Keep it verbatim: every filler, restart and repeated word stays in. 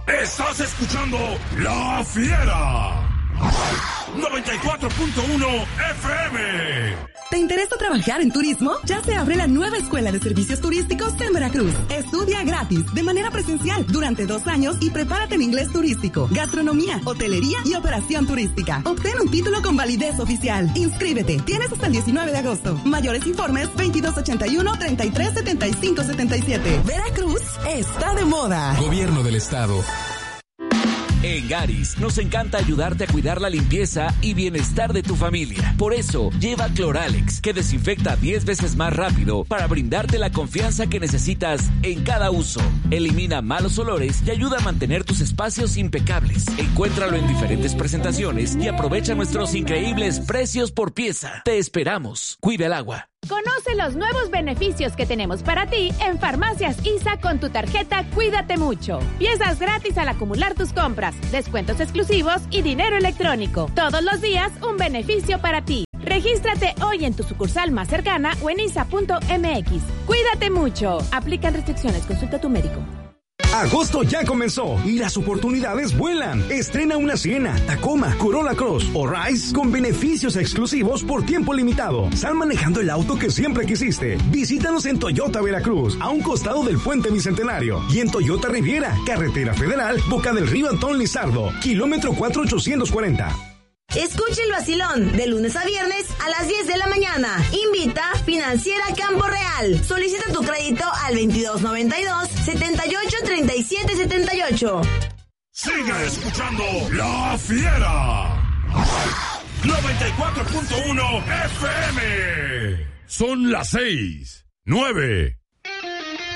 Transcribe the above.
Estás escuchando La Fiera. noventa y cuatro punto uno F M. ¿Te interesa trabajar en turismo? Ya se abre la nueva Escuela de Servicios Turísticos en Veracruz. Estudia gratis, de manera presencial, durante dos años y prepárate en inglés turístico, gastronomía, hotelería y operación turística. Obtén un título con validez oficial. Inscríbete. Tienes hasta el diecinueve de agosto. Mayores informes veintidós ochenta y uno, treinta y tres setenta y cinco setenta y siete. Veracruz está de moda. Gobierno del Estado. En Garis nos encanta ayudarte a cuidar la limpieza y bienestar de tu familia. Por eso, lleva Cloralex, que desinfecta diez veces más rápido para brindarte la confianza que necesitas en cada uso. Elimina malos olores y ayuda a mantener tus espacios impecables. Encuéntralo en diferentes presentaciones y aprovecha nuestros increíbles precios por pieza. Te esperamos. Cuida el agua. Conoce los nuevos beneficios que tenemos para ti en Farmacias I S A con tu tarjeta Cuídate Mucho. Piezas gratis al acumular tus compras, descuentos exclusivos y dinero electrónico. Todos los días un beneficio para ti. Regístrate hoy en tu sucursal más cercana o en isa punto m x. Cuídate mucho. Aplican restricciones. Consulta a tu médico. Agosto ya comenzó y las oportunidades vuelan. Estrena una Siena, Tacoma, Corolla Cross o Rise con beneficios exclusivos por tiempo limitado. Sal manejando el auto que siempre quisiste. Visítanos en Toyota Veracruz, a un costado del Puente Bicentenario, y en Toyota Riviera, Carretera Federal, Boca del Río Antón Lizardo, kilómetro cuatro ochocientos cuarenta. Escucha el vacilón de lunes a viernes a las diez de la mañana. Invita Financiera Campo Real. Solicita tu crédito al veintidós noventa y dos, setenta y ocho, treinta y siete setenta y ocho. Sigue escuchando La Fiera. noventa y cuatro punto uno F M. Son las seis, nueve